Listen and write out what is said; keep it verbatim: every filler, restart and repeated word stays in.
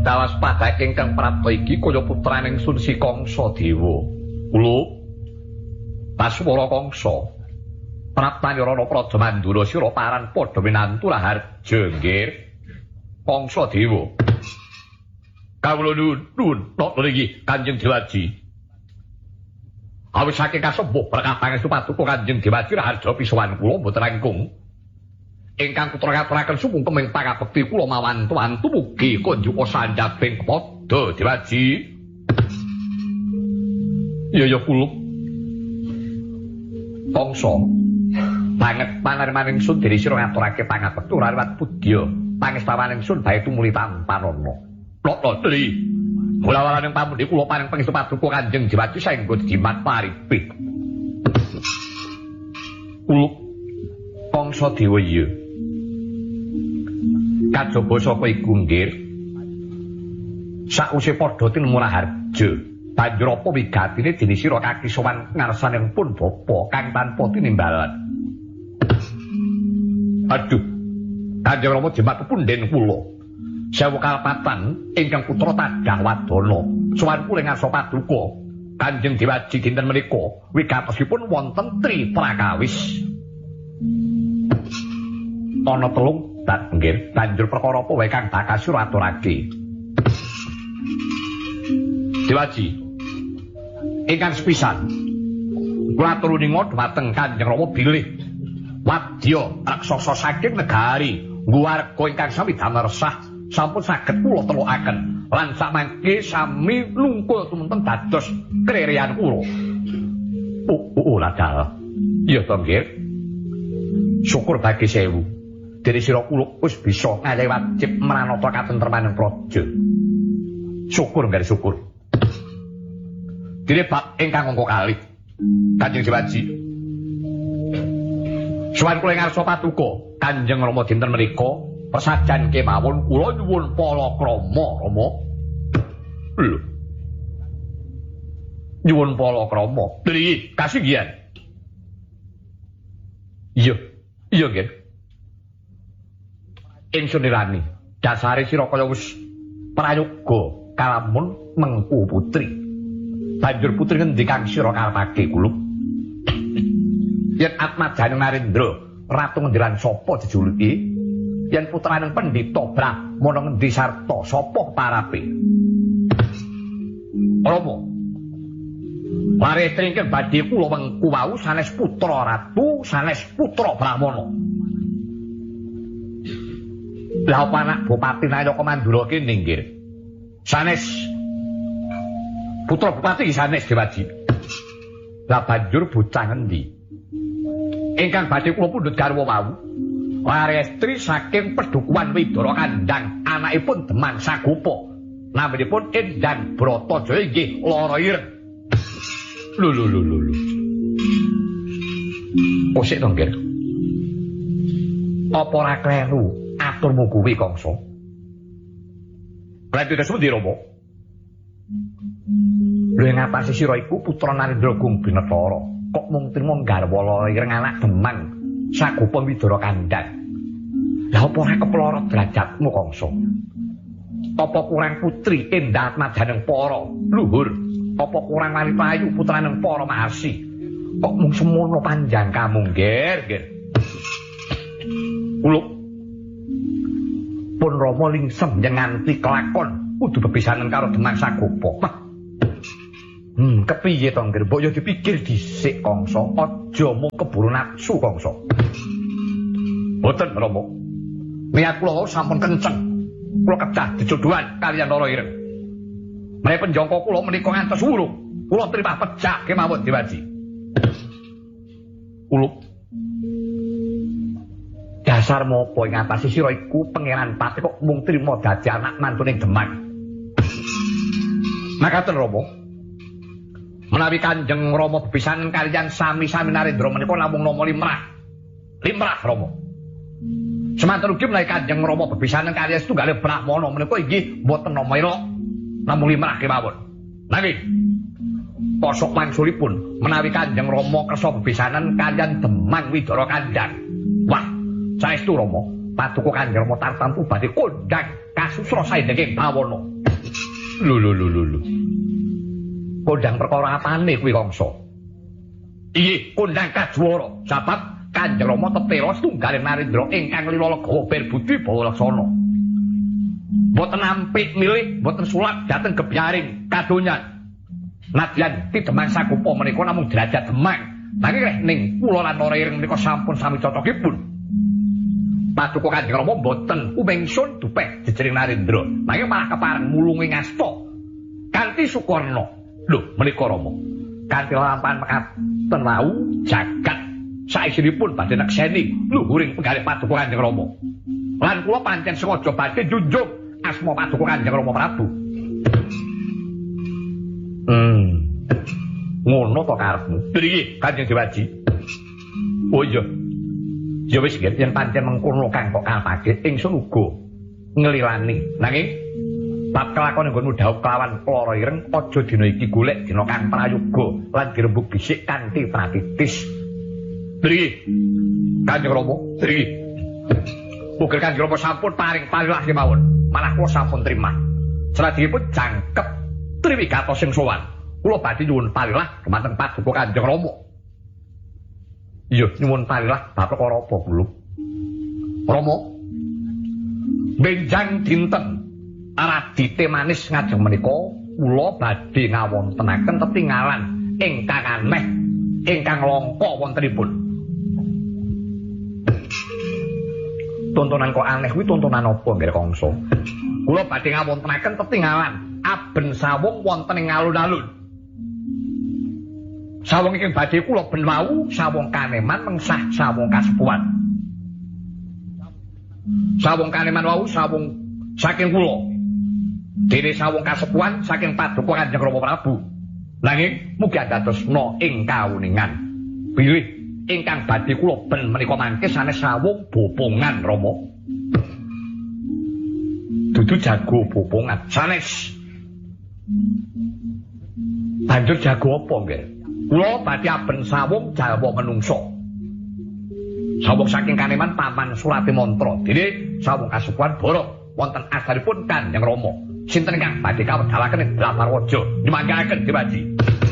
dawas padhake ingkang prapta iki kaya putraning Sun Si Kangsa Dewa. Kula Paswara Kangsa praptane Rana Praja Mandura sira paran padha winantu raharja nggih. Kangsa Dewa. Kawula nuwun tok niki Kanjeng Dewaji. Awis saking kasembuh berkah pangestu patuko Kanjeng Dewaji raharja pisowan kula mboten langkung. Ingkang putra katuraken sumung kemeng pangabekti kula mawantu-wantu mugi konjuka sandhaping padha Dewaji. Ya ya kula. Kangsa banget panarmaning sun dene sira ngaturake pangabekti ora liwat budya pangestawaning sun bae tumuli tampanana. Lho tri. Mula walaning pamundhi kula paring pangestu paduka Kanjeng Dewaji saengga dimat paripe. Kula Kangsa Dewa iya. Kajaba saka iku nggih. Sakwise padha tinemu raharja, banjur apa wigatine dene sira kaki sowan ngarsaning pun bapa kang tanpa tinimbalan. Aduh. Kanjeng Rama jimat punden kula. Sewu kalpatan ingkang putra Tadang Wadana. Sowan kula ngarsa paduka Kanjeng Dewaji dinten menika wigatosipun wonten tri prakawis. Ana telung dat nggih, banjur perkara apa wae kang bakal sira aturake. Dewaji. Ingkang sepisan. Kula aturi ninga dhumateng Kanjeng Rama bilih wadya raksasa saking negari ngwarga ingkang sami damersah sampun saged kula telukaken lan samangke sami lungkul tumunten dados krereyan kula. Oh, oh, oh ladal. Iya to nggih. Syukur bagi sewu. Dene sira kula wis bisa ngalewat cip mranata katentremaning praja. Syukur nggih syukur. Dene bab ingkang angka kalih. Kanjeng Dewaji. Sowan kula ngarsa paduka Kanjeng Rama dinten menika persajan kemawon kula nyuwun palakrama Rama. Lho. Nyuwun palakrama. Dene kasinggihan. Iya. Iya nggih. Ingsun nirani, dasare sira kaya wis prayoga kalamun mengku putri. Banjur putri ngendi kang sira karepake kula? Yen Atmadjaning Narendra, ratu ngendiran sapa dijuluki? Yen putraning Pendhita Brahmana ngendi sarta sapa parape? Rama. Lare tringkeng badhe kula mengku wau sanes putra ratu, sanes putra Brahmana. Lah apa anak Bupati Nayaka Mandura kene nggih. Sanes putra bupati sanes Dewaji. Lah banjur bocah ngendi? Ingkang badhe kula pundhut garwa wau. Larestri saking Pedukuhan Widara Kandhang, anakipun Demang Sagopa. Naminipun Endang Bratajaya inggih lara ireng. Lho lho lho lho. Oh sik to nggih. Apa ora kleru? Aturmu kuwi Kangsa. Lan dadi sepundi Rama? Lho ngapasi sira iku putra Narendra Gung Binathara, kok mung trima garwa lara ireng anak Demang Sagopa Widara Kandhang. Lah apa ora keplorot derajatmu Kangsa? Apa kurang putri Endah Atmadjaning para luhur? Apa kurang wali payu putraning para mahasi? Kok mung semono panjang kamu nggih, nggih. Kula pun Rama lingsem nganti kelakon kudu bepisanan karo Demang Sagopa. Hmm, kepiye to nggih? Mbok yo dipikir dhisik Kangsa, aja mung keburu nafsu Kangsa. Boten Rama. Niat kula sampun kenceng. Kula kedah dijodohan kaliyan lara ireng. Menawi penjangka kula menika ngantos wurung, kula tripah pejak kemawon Dewaji. Kula dasar mopo ing atase sira iku Pangeran Pati kok mung trima dadi anak mantuning Demang. Makaten Rama. Menawi Kanjeng Rama bepisanan kaliyan sami-sami Narendra menika namung nama limrah. Limrah Rama. Semanten ugi menawi Kanjeng Rama bepisanan kaliyan setunggal Brahmana menika inggih boten nama ira namung limrah kemawon. Nanging posok wangsulipun menawi Kanjeng Rama kersa bepisanan kaliyan Demang Widara Kandhang. Wah, saestu Rama, paduka Kanjeng Rama tartamtu badhe kondhang kasusra saindenging bawana. Lho lho lho lho lho. Kondang perkara apane kuwi Kangsa? Iye, kondang kajwara. Sabab Kanjeng Rama tetela setunggaling Narendra ingkang lila legawa berbudi bawa laksana. Boten nampik milih, boten sulak dhateng gebyaring kadonyan. Nadyan tidemang sakupa menika namung derajat demang. Nanging rek ning kula lan ora ireng menika sampun sami cocokipun. Paduka Kanjeng Rama boten umengsun dupeh jejering Narendra. Nanging malah kepareng mulungi ngasta kanthi Sukarna. Lho, menika Rama. Kanthi lampahan mekaten wau jagat saisinipun badhe nekseni luhuring penggalih Paduka Kanjeng Rama. Lan kula pancen sengaja badhe njunjung asma Paduka Kanjeng Rama Prabu. Hmm. Ngono to karepmu. Nggih, Kanjeng Dewaji. Oh iya. Ya wis nggih, yen pancen mengkono kang kok kalpage, ingsun uga nglilani. Nanging bab kelakon nggonmu dhaup kelawan lara ireng aja dina iki golek dina kang prayoga lan dirembug bisik kanthi pratitis. Nggih. Kanjeng Rama, nggih. Uga Kanjeng Rama sampun paring palilah kemawon. Malah kula sampun trimah. Salajengipun jangkep triwigatos sing sowan. Kula badhe nyuwun palilah dumateng Paduka Kanjeng Rama. Iya, nyuwun palilah bab perkara apa kula? Rama. Benjang dinten Aradite manis ngajeng menika kula badhe ngawontenaken tetingalan ingkang aneh ingkang langka wontenipun. Tontonan kok aneh kuwi tontonan apa nggih Kangsa? Kula badhe ngawontenaken tetingalan aben sawung wonten ing alun-alun. Sawung iki badhe kula ben wau sawung Kaneman mengsah sawung Kasepuhan. Sawung Kaneman wau sawung saking kula. Dene sawung Kasepuhan saking Paduka Kanjeng Rama Prabu. Nanging mugi dadosna ing kauningan. Bilih ingkang badhe kula ben menika mangke sanes sawung bopongan Rama. Dudu jago bopongan sanes. Banjur jago apa nggih? Kula badhe aben sawung Jawa menungso. Sawung saking Kaneman paman Surati Mantra. Dene sawung Kasepuhan Bara wonten asaripun Kanjeng Rama. Sinten ingkang badhe kawedalaken ing Dlaparwaja? Nyemanggaken Dewaji.